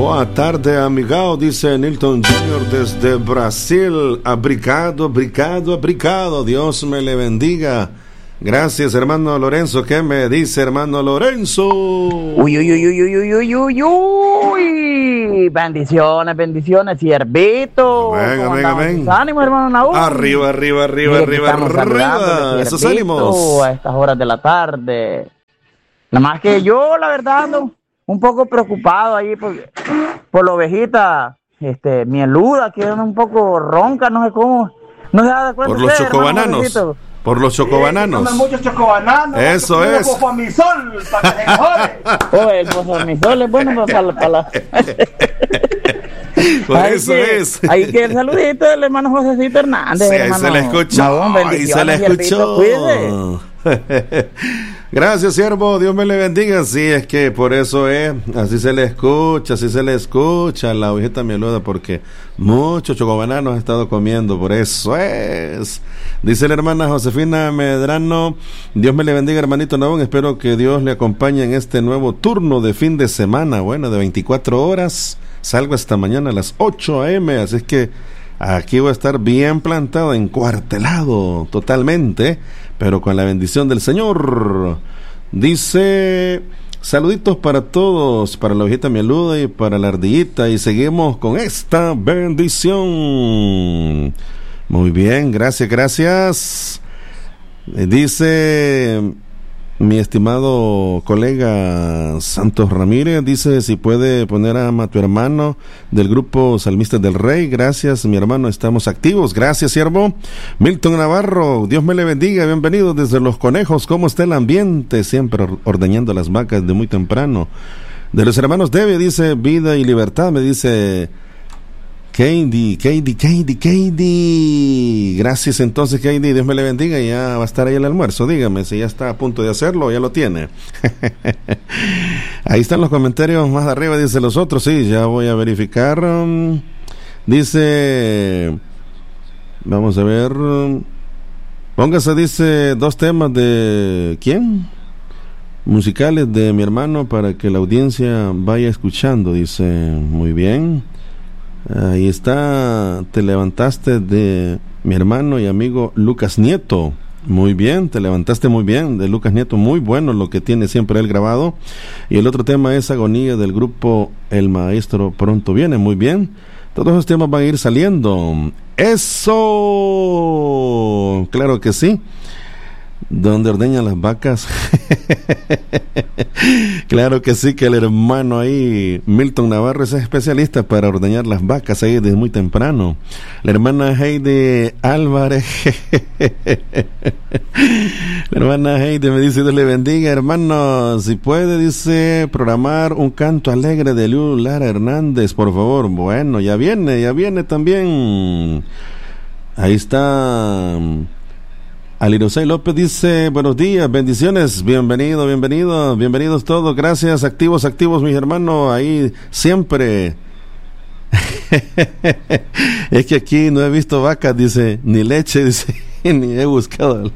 Boa tarde, amigao, dice Nilton Jr. desde Brasil. Abrigado, abrigado, abrigado. Dios me le bendiga. Gracias, hermano Lorenzo. ¿Qué me dice, hermano Lorenzo? Uy, uy, uy, uy, uy, uy, uy, uy. Bendiciones, bendiciones, siervito. Amén. Ánimo, hermano Naúl. Arriba, arriba, arriba, arriba, arriba. Esos ánimos. A estas horas de la tarde. Nada más que yo, la verdad, ando un poco preocupado ahí por la ovejita, mieluda, que anda un poco ronca, no sé cómo. No se da cuenta. Por los chocobananos. Por los chocobananos. Comen muchos chocobananos. Eso es. Fosformisol, para que se mejore. El fosformisol es bueno para la... Por eso es. Ahí que el saludito del hermano Josecito Hernández. Sí, hermano. se le escuchó. Ahí se le escuchó. Cuide. Gracias, siervo, Dios me le bendiga. Sí, es que por eso es, así se le escucha la ovejita mieluda, porque muchos chocobananos ha estado comiendo, por eso es. Dice la hermana Josefina Medrano, Dios me le bendiga, hermanito Nabón, espero que Dios le acompañe en este nuevo turno de fin de semana, bueno, de 24 horas, salgo esta mañana a las 8 a.m., así es que aquí voy a estar bien plantado, encuartelado totalmente, pero con la bendición del Señor. Dice, saluditos para todos, para la ovejita mieluda y para la ardillita, y seguimos con esta bendición. Muy bien, gracias. Dice mi estimado colega Santos Ramírez, dice si puede poner a tu hermano del grupo Salmistas del Rey. Gracias, mi hermano, estamos activos. Gracias, siervo. Milton Navarro, Dios me le bendiga, bienvenido desde Los Conejos. ¿Cómo está el ambiente? Siempre ordeñando las vacas de muy temprano. De los hermanos Debe, dice vida y libertad, me dice Katie. Gracias entonces, Katie, Dios me le bendiga. Ya va a estar ahí el almuerzo, dígame si ya está a punto de hacerlo o ya lo tiene. Ahí están los comentarios más arriba, dice los otros, sí, ya voy a verificar. Dice, vamos a ver, póngase, dice, 2 temas de ¿quién? Musicales de mi hermano para que la audiencia vaya escuchando, dice, muy bien. Ahí está, te levantaste de mi hermano y amigo Lucas Nieto. Muy bien, te levantaste muy bien de Lucas Nieto, muy bueno lo que tiene siempre él grabado. Y el otro tema es Agonía del grupo El Maestro Pronto Viene, muy bien. Todos los temas van a ir saliendo. ¡Eso! Claro que sí. ¿Dónde ordeñan las vacas? Claro que sí, que el hermano ahí, Milton Navarro, es especialista para ordeñar las vacas ahí desde muy temprano. La hermana Heidi Álvarez, la hermana Heidi me dice, Dios le bendiga, hermano, si puede, dice, programar un canto alegre de Liu Lara Hernández, por favor. Bueno, ya viene también. Ahí está. Alirosay López dice, buenos días, bendiciones, bienvenidos todos, gracias, activos mis hermanos, ahí siempre. Es que aquí no he visto vacas, dice, ni leche, dice, ni he buscado.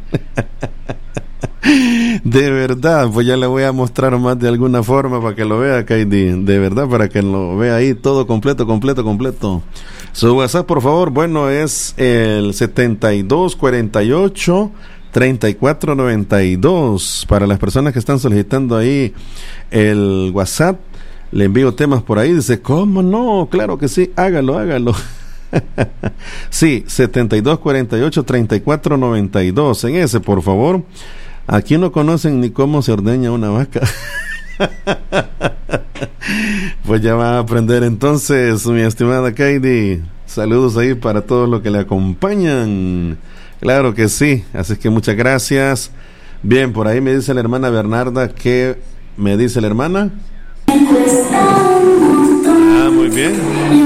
De verdad, pues ya le voy a mostrar más de alguna forma para que lo vea, Kaidi, de verdad, para que lo vea ahí todo completo. Su WhatsApp, por favor, bueno, es el 7248-3492. Para las personas que están solicitando ahí el WhatsApp, le envío temas por ahí. Dice, ¿cómo no? Claro que sí, hágalo. Sí, 7248-3492. En ese, por favor. Aquí no conocen ni cómo se ordeña una vaca. Pues ya va a aprender entonces, mi estimada Katie. Saludos ahí para todos los que le acompañan. Claro que sí, así que muchas gracias. Bien, por ahí me dice la hermana Bernarda. ¿Qué me dice la hermana? Muy bien.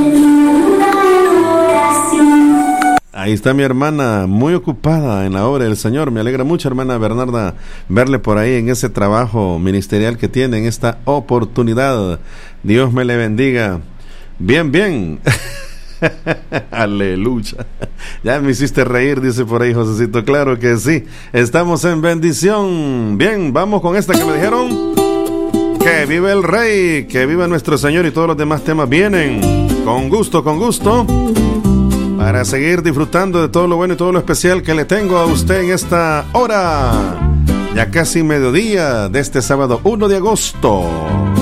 Ahí está mi hermana, muy ocupada en la obra del Señor. Me alegra mucho, hermana Bernarda, verle por ahí en ese trabajo ministerial que tiene, en esta oportunidad. Dios me le bendiga. Bien. Aleluya. Ya me hiciste reír, dice por ahí Josecito. Claro que sí, estamos en bendición. Bien, vamos con esta que me dijeron. ¿Qué Que vive el Rey, que viva nuestro Señor, y todos los demás temas vienen con gusto, para seguir disfrutando de todo lo bueno y todo lo especial que le tengo a usted en esta hora, ya casi mediodía de este sábado 1 de agosto.